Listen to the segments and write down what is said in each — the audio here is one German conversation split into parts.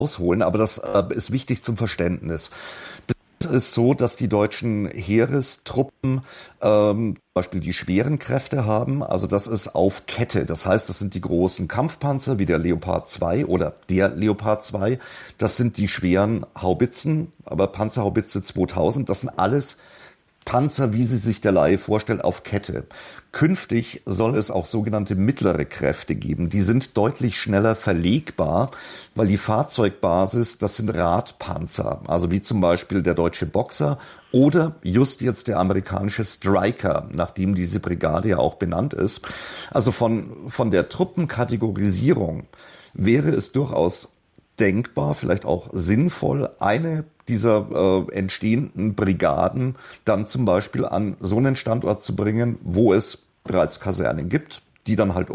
ausholen, aber das ist wichtig zum Verständnis. Es ist so, dass die deutschen Heerestruppen zum Beispiel die schweren Kräfte haben. Also das ist auf Kette. Das heißt, das sind die großen Kampfpanzer wie der Leopard 2 oder der Leopard 2. Das sind die schweren Haubitzen, aber Panzerhaubitze 2000. Das sind alles Panzer, wie sie sich der Laie vorstellt, auf Kette. Künftig soll es auch sogenannte mittlere Kräfte geben. Die sind deutlich schneller verlegbar, weil die Fahrzeugbasis, das sind Radpanzer, also wie zum Beispiel der deutsche Boxer oder just jetzt der amerikanische Stryker, nachdem diese Brigade ja auch benannt ist. Also von der Truppenkategorisierung wäre es durchaus denkbar, vielleicht auch sinnvoll, eine dieser entstehenden Brigaden dann zum Beispiel an so einen Standort zu bringen, wo es bereits Kasernen gibt, die dann halt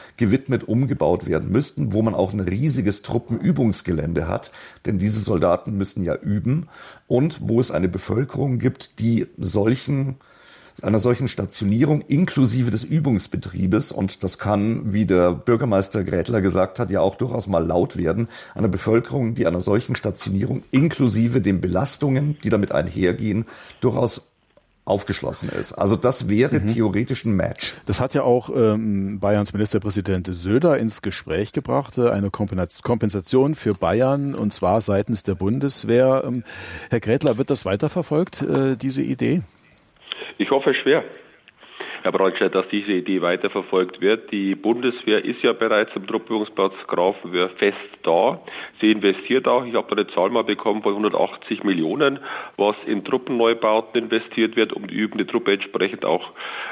umgebaut werden müssten, wo man auch ein riesiges Truppenübungsgelände hat, denn diese Soldaten müssen ja üben, und wo es eine Bevölkerung gibt, die einer solchen Stationierung inklusive des Übungsbetriebes, und das kann, wie der Bürgermeister Grätler gesagt hat, ja auch durchaus mal laut werden, einer Bevölkerung, die einer solchen Stationierung inklusive den Belastungen, die damit einhergehen, durchaus aufgeschlossen ist. Also das wäre theoretisch ein Match. Das hat ja auch Bayerns Ministerpräsident Söder ins Gespräch gebracht, eine Kompensation für Bayern, und zwar seitens der Bundeswehr. Herr Grätler, wird das weiterverfolgt, diese Idee? Ich hoffe schwer, Herr Brandstedt, dass diese Idee weiterverfolgt wird. Die Bundeswehr ist ja bereits am Truppenübungsplatz Grafenwöhr fest da. Sie investiert auch, ich habe da eine Zahl mal bekommen von 180 Millionen, was in Truppenneubauten investiert wird, um die übende Truppe entsprechend auch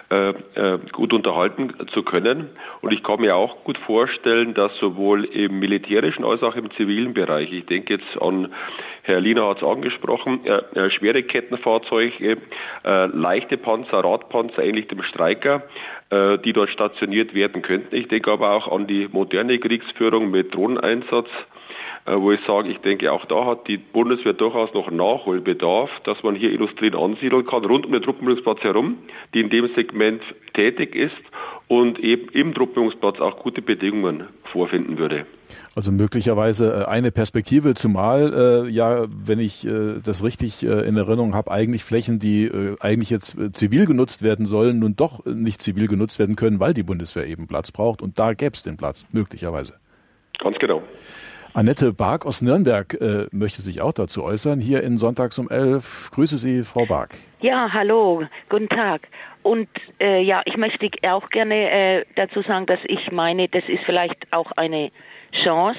gut unterhalten zu können. Und ich kann mir auch gut vorstellen, dass sowohl im militärischen als auch im zivilen Bereich, ich denke jetzt an, Herr Liener hat es angesprochen, schwere Kettenfahrzeuge, leichte Panzer, Radpanzer, ähnlich dem Stryker, die dort stationiert werden könnten. Ich denke aber auch an die moderne Kriegsführung mit Drohneneinsatz, wo ich sage, ich denke, auch da hat die Bundeswehr durchaus noch Nachholbedarf, dass man hier Industrien ansiedeln kann, rund um den Truppenübungsplatz herum, die in dem Segment tätig ist und eben im Truppenübungsplatz auch gute Bedingungen vorfinden würde. Also möglicherweise eine Perspektive, zumal wenn ich das richtig in Erinnerung habe, eigentlich Flächen, die eigentlich jetzt zivil genutzt werden sollen, nun doch nicht zivil genutzt werden können, weil die Bundeswehr eben Platz braucht, und da gäbe es den Platz, möglicherweise. Ganz genau. Annette Bark aus Nürnberg möchte sich auch dazu äußern, hier in Sonntags um 11. Grüße Sie, Frau Bark. Ja, hallo, guten Tag. Und ich möchte auch gerne dazu sagen, dass ich meine, das ist vielleicht auch eine Chance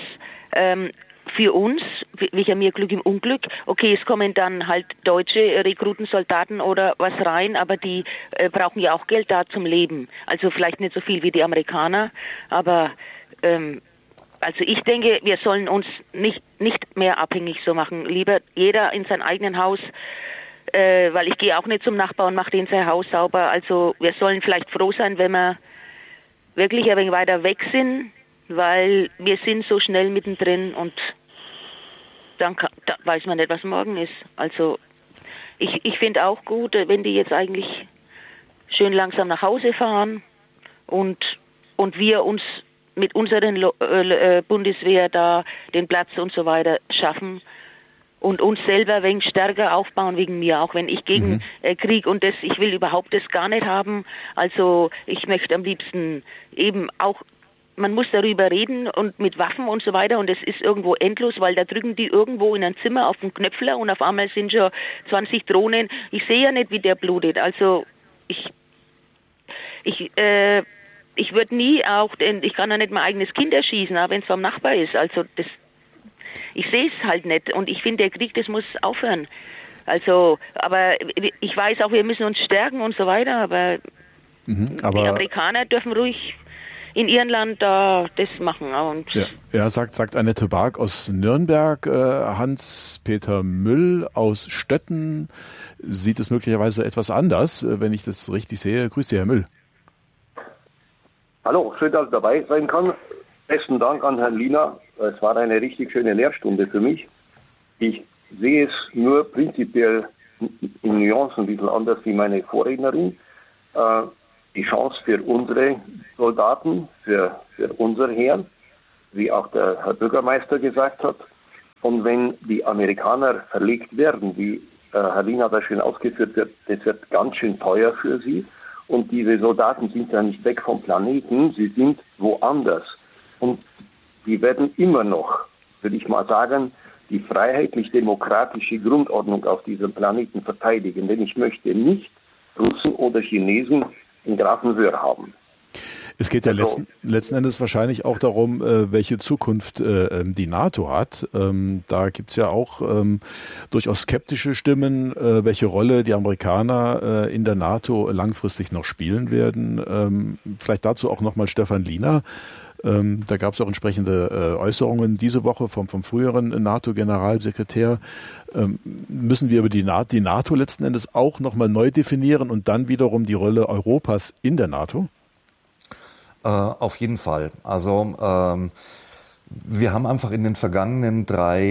für uns, welcher mir Glück im Unglück. Okay, es kommen dann halt deutsche Rekruten, Soldaten oder was rein, aber die brauchen ja auch Geld da zum Leben. Also vielleicht nicht so viel wie die Amerikaner, aber also ich denke, wir sollen uns nicht mehr abhängig so machen. Lieber jeder in sein eigenen Haus, weil ich gehe auch nicht zum Nachbarn und mache den sein Haus sauber. Also wir sollen vielleicht froh sein, wenn wir wirklich ein wenig weiter weg sind, weil wir sind so schnell mittendrin und dann da weiß man nicht, was morgen ist. Also ich finde auch gut, wenn die jetzt eigentlich schön langsam nach Hause fahren und wir uns mit unseren Bundeswehr da den Platz und so weiter schaffen und uns selber ein wenig stärker aufbauen wegen mir, auch wenn ich gegen Krieg und ich will überhaupt das gar nicht haben. Also ich möchte am liebsten eben auch, man muss darüber reden und mit Waffen und so weiter, und es ist irgendwo endlos, weil da drücken die irgendwo in ein Zimmer auf den Knöpfler und auf einmal sind schon 20 Drohnen. Ich sehe ja nicht, wie der blutet. Also ich würde nie ich kann ja nicht mein eigenes Kind erschießen, auch wenn es vom Nachbar ist. Also ich sehe es halt nicht, und ich finde, der Krieg, das muss aufhören. Also, aber ich weiß auch, wir müssen uns stärken und so weiter, aber die Amerikaner dürfen ruhig in ihrem Land da das machen. Und sagt Annette Bark aus Nürnberg. Hans-Peter Müll aus Stötten sieht es möglicherweise etwas anders, wenn ich das richtig sehe. Grüß Sie, Herr Müll. Hallo, schön, dass ich dabei sein kann. Besten Dank an Herrn Liener. Es war eine richtig schöne Lehrstunde für mich. Ich sehe es nur prinzipiell in Nuancen ein bisschen anders wie meine Vorrednerin. Die Chance für unsere Soldaten, für unser Heer, wie auch der Herr Bürgermeister gesagt hat. Und wenn die Amerikaner verlegt werden, wie Herr Lina da schön ausgeführt wird, das wird ganz schön teuer für sie. Und diese Soldaten sind ja nicht weg vom Planeten, sie sind woanders. Und die werden immer noch, würde ich mal sagen, die freiheitlich-demokratische Grundordnung auf diesem Planeten verteidigen. Denn ich möchte nicht Russen oder Chinesen in Grafenwöhr haben. Es geht ja letzten Endes wahrscheinlich auch darum, welche Zukunft die NATO hat. Da gibt's ja auch durchaus skeptische Stimmen, welche Rolle die Amerikaner in der NATO langfristig noch spielen werden. Vielleicht dazu auch nochmal Stefan Lina. Da gab es auch entsprechende Äußerungen diese Woche vom früheren NATO-Generalsekretär. Müssen wir über die NATO letzten Endes auch nochmal neu definieren und dann wiederum die Rolle Europas in der NATO? Auf jeden Fall. Also wir haben einfach in den vergangenen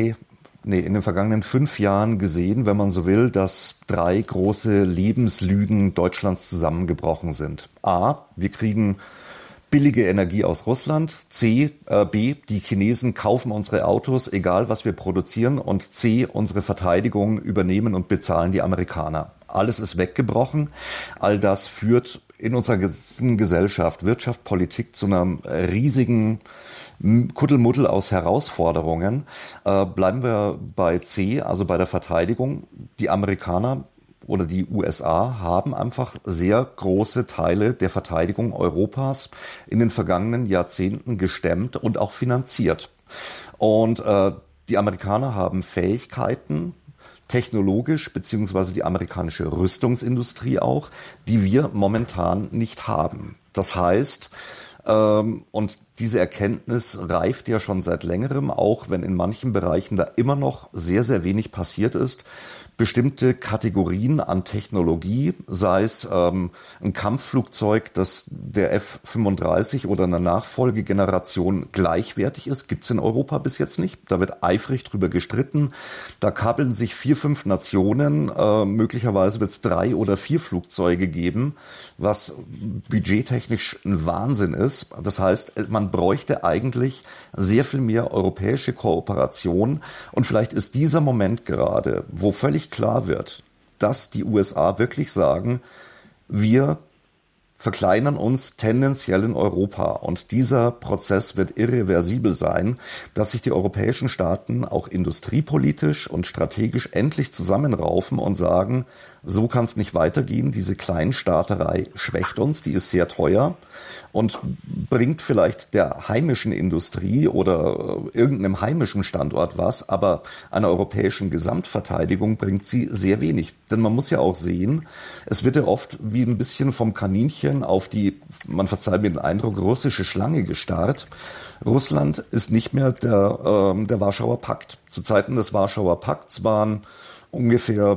5 Jahren gesehen, wenn man so will, dass 3 große Lebenslügen Deutschlands zusammengebrochen sind. A, wir kriegen billige Energie aus Russland. B, die Chinesen kaufen unsere Autos, egal was wir produzieren. Und C, unsere Verteidigung übernehmen und bezahlen die Amerikaner. Alles ist weggebrochen. All das führt in unserer Gesellschaft, Wirtschaft, Politik zu einer riesigen Kuddelmuddel aus Herausforderungen. Bleiben wir bei C, also bei der Verteidigung. Die Amerikaner oder die USA haben einfach sehr große Teile der Verteidigung Europas in den vergangenen Jahrzehnten gestemmt und auch finanziert. Und die Amerikaner haben Fähigkeiten, technologisch, beziehungsweise die amerikanische Rüstungsindustrie auch, die wir momentan nicht haben. Das heißt, und diese Erkenntnis reift ja schon seit längerem, auch wenn in manchen Bereichen da immer noch sehr, sehr wenig passiert ist, bestimmte Kategorien an Technologie, sei es ein Kampfflugzeug, das der F-35 oder einer Nachfolgegeneration gleichwertig ist, gibt's in Europa bis jetzt nicht. Da wird eifrig drüber gestritten. Da kabbeln sich 4, 5 Nationen. Möglicherweise wird's 3 oder 4 Flugzeuge geben, was budgettechnisch ein Wahnsinn ist. Das heißt, man bräuchte eigentlich sehr viel mehr europäische Kooperation. Und vielleicht ist dieser Moment gerade, wo völlig klar wird, dass die USA wirklich sagen, wir verkleinern uns tendenziell in Europa. Und dieser Prozess wird irreversibel sein, dass sich die europäischen Staaten auch industriepolitisch und strategisch endlich zusammenraufen und sagen, so kann es nicht weitergehen. Diese Kleinstaaterei schwächt uns, die ist sehr teuer und bringt vielleicht der heimischen Industrie oder irgendeinem heimischen Standort was, aber einer europäischen Gesamtverteidigung bringt sie sehr wenig. Denn man muss ja auch sehen, es wird ja oft wie ein bisschen vom Kaninchen auf die, man verzeiht mir den Eindruck, russische Schlange gestarrt. Russland ist nicht mehr der Warschauer Pakt. Zu Zeiten des Warschauer Pakts waren ungefähr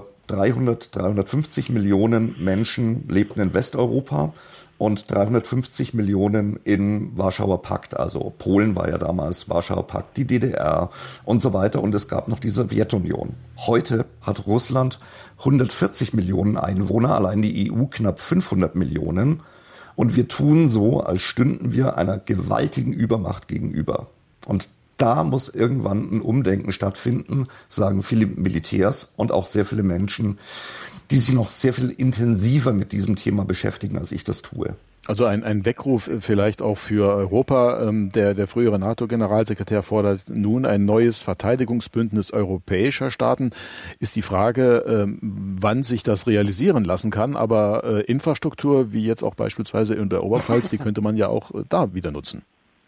350 Millionen Menschen lebten in Westeuropa und 350 Millionen in Warschauer Pakt. Also Polen war ja damals Warschauer Pakt, die DDR und so weiter. Und es gab noch die Sowjetunion. Heute hat Russland 140 Millionen Einwohner, allein die EU knapp 500 Millionen. Und wir tun so, als stünden wir einer gewaltigen Übermacht gegenüber. Und da muss irgendwann ein Umdenken stattfinden, sagen viele Militärs und auch sehr viele Menschen, die sich noch sehr viel intensiver mit diesem Thema beschäftigen, als ich das tue. Also ein Weckruf vielleicht auch für Europa. Der frühere NATO-Generalsekretär fordert nun ein neues Verteidigungsbündnis europäischer Staaten. Ist die Frage, wann sich das realisieren lassen kann. Aber Infrastruktur, wie jetzt auch beispielsweise in der Oberpfalz, die könnte man ja auch da wieder nutzen.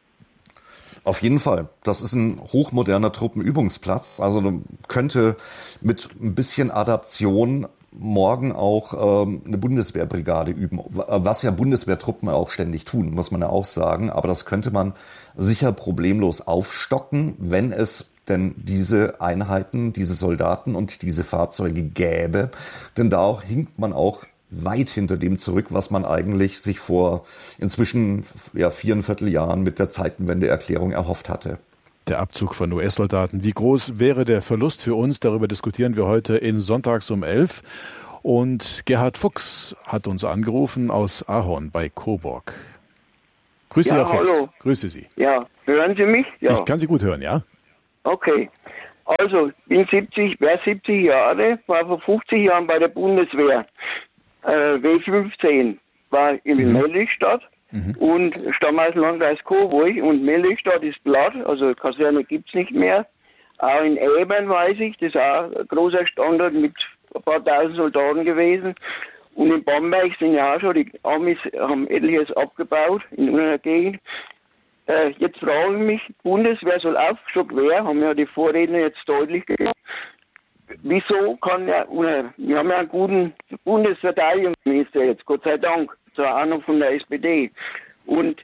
Auf jeden Fall. Das ist ein hochmoderner Truppenübungsplatz. Also könnte mit ein bisschen Adaption morgen auch eine Bundeswehrbrigade üben, was ja Bundeswehrtruppen auch ständig tun, muss man ja auch sagen. Aber das könnte man sicher problemlos aufstocken, wenn es denn diese Einheiten, diese Soldaten und diese Fahrzeuge gäbe. Denn da hinkt man auch weit hinter dem zurück, was man eigentlich sich vor inzwischen 4,25 Jahren mit der Zeitenwende-Erklärung erhofft hatte. Der Abzug von US-Soldaten. Wie groß wäre der Verlust für uns? Darüber diskutieren wir heute in Sonntags um 11. Und Gerhard Fuchs hat uns angerufen aus Ahorn bei Coburg. Grüße Sie, Herr Fuchs. Hallo. Grüße Sie. Ja, hören Sie mich? Ja. Ich kann Sie gut hören, ja? Okay. Also, bin 70 Jahre, war vor 50 Jahren bei der Bundeswehr. W15 war in Mellichstadt und stamme aus dem Landkreis Coburg und Mellichstadt ist platt, also Kaserne gibt's nicht mehr. Auch in Ebern weiß ich, das ist auch ein großer Standort mit ein paar tausend Soldaten gewesen. Und in Bamberg sind ja auch schon, die Amis haben etliches abgebaut in einer Gegend. Jetzt frage ich mich, Bundeswehr soll aufgestockt werden, haben ja die Vorredner jetzt deutlich gesagt. Wieso kann wir haben ja einen guten Bundesverteidigungsminister jetzt, Gott sei Dank, zur Ahnung von der SPD. Und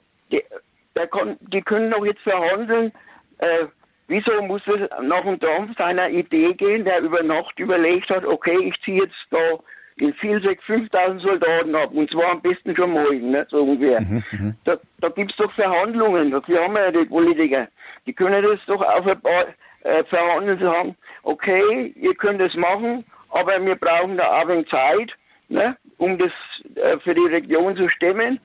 die können doch jetzt verhandeln, wieso muss es nach dem Trump seiner Idee gehen, der über Nacht überlegt hat, okay, ich ziehe jetzt da in Vilseck 5000 Soldaten ab, und zwar am besten schon morgen, ne, so ungefähr. Da gibt's doch Verhandlungen, dafür haben wir ja die Politiker. Die können das doch auf ein paar verhandeln, sagen, okay, ihr könnt es machen, aber wir brauchen da auch ein Zeit, ne, um das für die Region zu stemmen.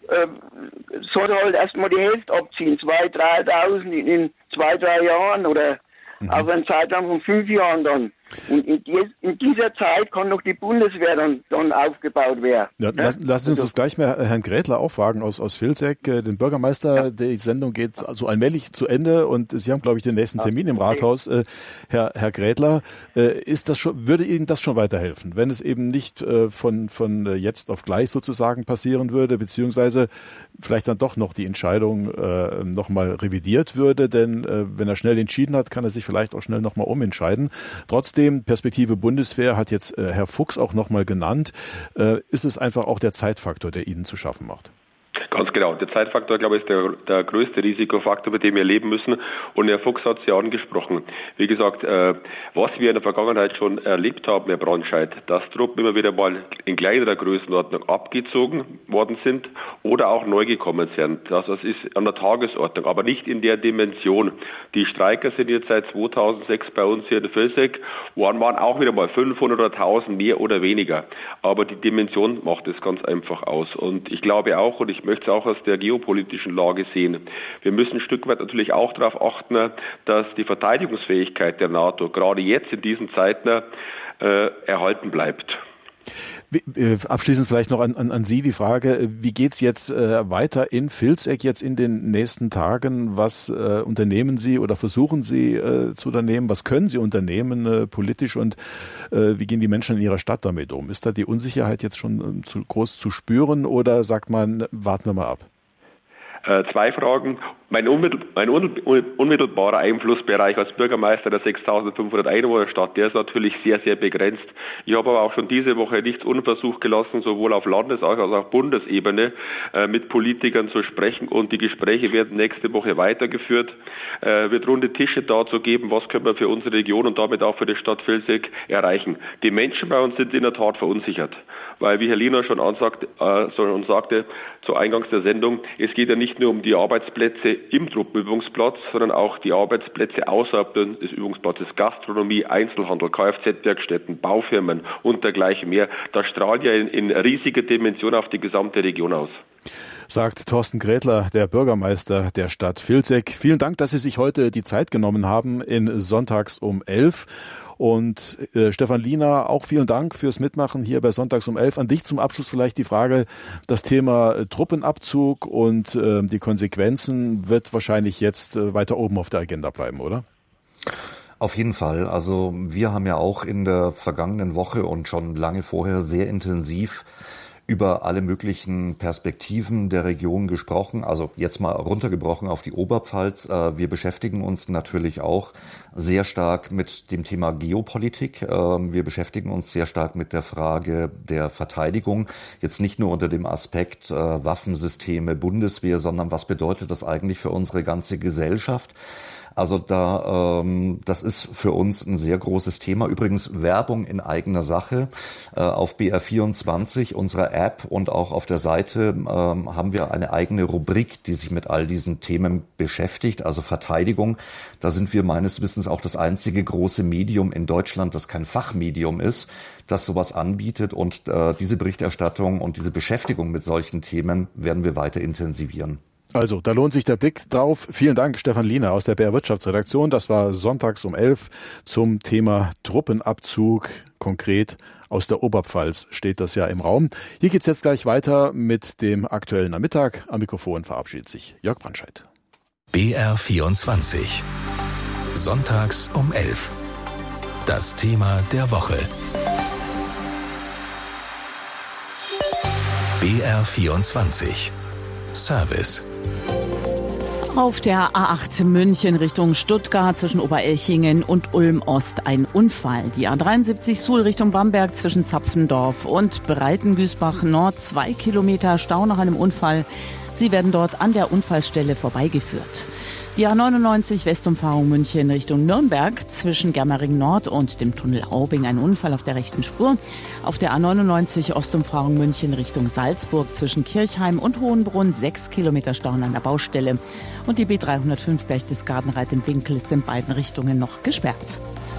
Sollte halt erstmal die Hälfte abziehen, 2.000, 3.000 in 2-3 Jahren oder auf einen Zeitraum von 5 Jahren dann. Und in dieser Zeit kann doch die Bundeswehr dann aufgebaut werden. Ja, lassen Sie uns das gleich mal Herrn Grätler auch fragen aus Vilseck, den Bürgermeister. Ja. Die Sendung geht also allmählich zu Ende und Sie haben, glaube ich, den nächsten Termin im Rathaus. Herr Grätler, würde Ihnen das schon weiterhelfen, wenn es eben nicht von jetzt auf gleich sozusagen passieren würde, beziehungsweise vielleicht dann doch noch die Entscheidung nochmal revidiert würde, denn wenn er schnell entschieden hat, kann er sich vielleicht auch schnell nochmal umentscheiden. Trotzdem, Perspektive Bundeswehr hat jetzt Herr Fuchs auch nochmal genannt. Ist es einfach auch der Zeitfaktor, der Ihnen zu schaffen macht? Ganz genau. Der Zeitfaktor, glaube ich, ist der größte Risikofaktor, mit dem wir leben müssen. Und Herr Fuchs hat es ja angesprochen. Wie gesagt, was wir in der Vergangenheit schon erlebt haben, Herr Brandscheid, dass Truppen immer wieder mal in kleinerer Größenordnung abgezogen worden sind oder auch neu gekommen sind. Das ist an der Tagesordnung, aber nicht in der Dimension. Die Streiker sind jetzt seit 2006 bei uns hier in Vilseck, waren auch wieder mal 500 oder 1000 mehr oder weniger. Aber die Dimension macht es ganz einfach aus. Und ich glaube auch, und ich möchte es auch aus der geopolitischen Lage sehen. Wir müssen ein Stück weit natürlich auch darauf achten, dass die Verteidigungsfähigkeit der NATO gerade jetzt in diesen Zeiten erhalten bleibt. Abschließend vielleicht noch an Sie die Frage, wie geht's jetzt weiter in Vilseck jetzt in den nächsten Tagen? Was unternehmen Sie oder versuchen Sie zu unternehmen? Was können Sie unternehmen politisch und wie gehen die Menschen in Ihrer Stadt damit um? Ist da die Unsicherheit jetzt schon zu groß zu spüren oder sagt man, warten wir mal ab? 2 Fragen. Mein unmittelbarer Einflussbereich als Bürgermeister der 6.500 Einwohnerstadt, der ist natürlich sehr, sehr begrenzt. Ich habe aber auch schon diese Woche nichts unversucht gelassen, sowohl auf Landes- als auch auf Bundesebene mit Politikern zu sprechen, und die Gespräche werden nächste Woche weitergeführt. Wird runde Tische dazu geben, was können wir für unsere Region und damit auch für die Stadt Vilseck erreichen. Die Menschen bei uns sind in der Tat verunsichert, weil, wie Herr Lehner schon sagte, zu Eingangs der Sendung, es geht ja nicht nur um die Arbeitsplätze im Truppenübungsplatz, sondern auch die Arbeitsplätze außerhalb des Übungsplatzes, Gastronomie, Einzelhandel, Kfz-Werkstätten, Baufirmen und dergleichen mehr. Das strahlt ja in riesiger Dimension auf die gesamte Region aus. Sagt Thorsten Grätler, der Bürgermeister der Stadt Vilseck. Vielen Dank, dass Sie sich heute die Zeit genommen haben in Sonntags um 11. Und Stefan Liener, auch vielen Dank fürs Mitmachen hier bei Sonntags um 11. An dich zum Abschluss vielleicht die Frage, das Thema Truppenabzug und die Konsequenzen wird wahrscheinlich jetzt weiter oben auf der Agenda bleiben, oder? Auf jeden Fall. Also wir haben ja auch in der vergangenen Woche und schon lange vorher sehr intensiv über alle möglichen Perspektiven der Region gesprochen, also jetzt mal runtergebrochen auf die Oberpfalz. Wir beschäftigen uns natürlich auch sehr stark mit dem Thema Geopolitik. Wir beschäftigen uns sehr stark mit der Frage der Verteidigung. Jetzt nicht nur unter dem Aspekt Waffensysteme, Bundeswehr, sondern was bedeutet das eigentlich für unsere ganze Gesellschaft? Also das ist für uns ein sehr großes Thema. Übrigens Werbung in eigener Sache. Auf BR24, unserer App und auch auf der Seite haben wir eine eigene Rubrik, die sich mit all diesen Themen beschäftigt. Also Verteidigung. Da sind wir meines Wissens auch das einzige große Medium in Deutschland, das kein Fachmedium ist, das sowas anbietet. Und diese Berichterstattung und diese Beschäftigung mit solchen Themen werden wir weiter intensivieren. Also, da lohnt sich der Blick drauf. Vielen Dank, Stefan Liener aus der BR Wirtschaftsredaktion. Das war sonntags um 11 zum Thema Truppenabzug. Konkret aus der Oberpfalz steht das ja im Raum. Hier geht's jetzt gleich weiter mit dem Aktuellen am Mittag. Am Mikrofon verabschiedet sich Jörg Brandscheid. BR24. Sonntags um 11. Das Thema der Woche. BR24. Service. Auf der A8 München Richtung Stuttgart zwischen Oberelchingen und Ulm-Ost ein Unfall. Die A73 Suhl Richtung Bamberg zwischen Zapfendorf und Breitengüßbach Nord 2 Kilometer Stau nach einem Unfall. Sie werden dort an der Unfallstelle vorbeigeführt. Die A99 Westumfahrung München Richtung Nürnberg zwischen Germering Nord und dem Tunnel Aubing ein Unfall auf der rechten Spur. Auf der A99 Ostumfahrung München Richtung Salzburg zwischen Kirchheim und Hohenbrunn 6 Kilometer Stau an der Baustelle. Und die B305 Berchtesgaden-Reit im Winkel ist in beiden Richtungen noch gesperrt.